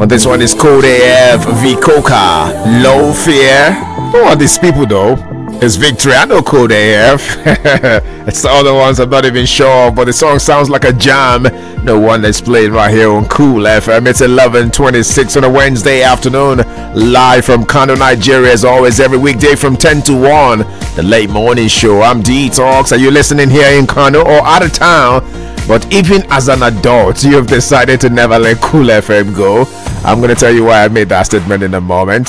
Well, this one is Code AF V Coca. Low Fear. Who are these people though? It's Victory. I know Code AF. It's the other ones I'm not even sure of, but the song sounds like a jam. No one that's played right here on Cool FM. It's 11:26 on a Wednesday afternoon, live from Kano, Nigeria, as always, every weekday from 10 to 1. The late morning show. I'm D-Talks. Are you listening here in Kano or out of town? But even as an adult, you've decided to never let Cool FM go. I'm going to tell you why I made that statement in a moment.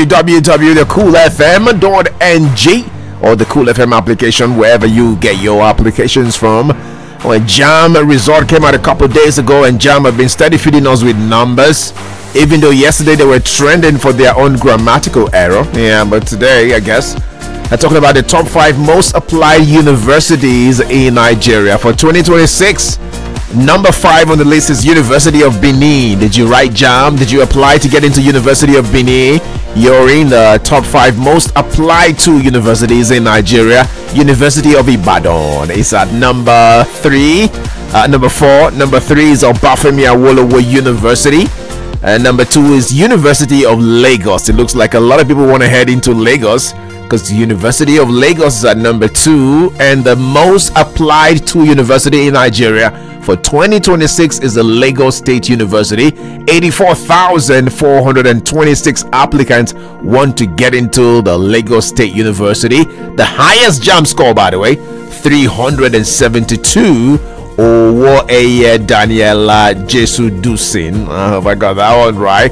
www.thecoolfm.ng or the Cool FM application, wherever you get your applications from. When Jam Resort came out a couple days ago, and Jam have been steady feeding us with numbers. Even though yesterday they were trending for their own grammatical error. Yeah, but today, I guess, I'm talking about the top 5 most applied universities in Nigeria for 2026. Number 5 on the list is University of Benin. Did you write Jam? Did you apply to get into University of Benin? You're in the top 5 most applied to universities in Nigeria. University of Ibadan is at number 3. Number 4. Number 3 is Obafemi Awolowo University. Number 2 is University of Lagos. It looks like a lot of people want to head into Lagos, because the University of Lagos is at number 2, and the most applied to university in Nigeria for 2026 is the Lagos State University. 84,426 applicants want to get into the Lagos State University. The highest jam score, by the way, 372. Oh, Daniela Jesu Dusin. If I got that one right.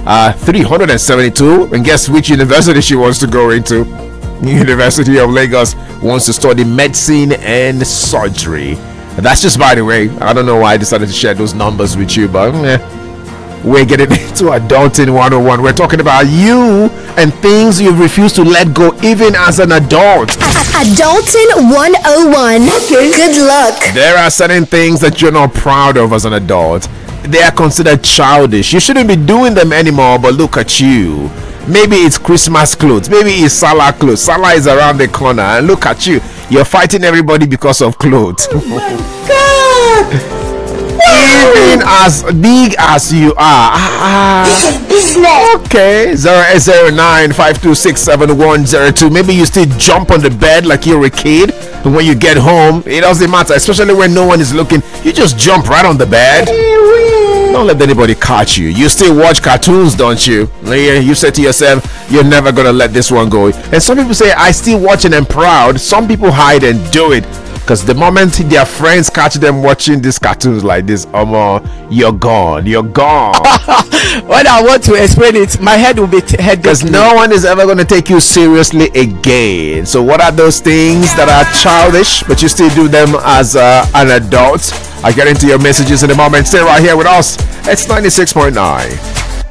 372. And guess which university she wants to go into? University of Lagos wants to study medicine and surgery. That's just by the way. I don't know why I decided to share those numbers with you, but we're getting into Adulting 101. We're talking about you and things you've refused to let go even as an adult. Adulting 101. Okay. Good luck. There are certain things that you're not proud of as an adult. They are considered childish. You shouldn't be doing them anymore, but look at you. Maybe it's Christmas clothes. Maybe it's Salah clothes. Salah is around the corner, and look at you. You're fighting everybody because of clothes. Oh my God! Even as big as you are. This is business. Okay. 0809-526-7102. Maybe you still jump on the bed like you're a kid. And when you get home, it doesn't matter. Especially when no one is looking. You just jump right on the bed. Don't let anybody catch you. You still watch cartoons, don't you? You say to yourself, you're never gonna let this one go. And some people say, I still watch and I'm proud. Some people hide and do it, because the moment their friends catch them watching these cartoons like this, you're gone. You're gone. When I want to explain it, my head will be headache. Because no one is ever going to take you seriously again. So what are those things that are childish, but you still do them as an adult? I get into your messages in a moment. Stay right here with us. It's 96.9.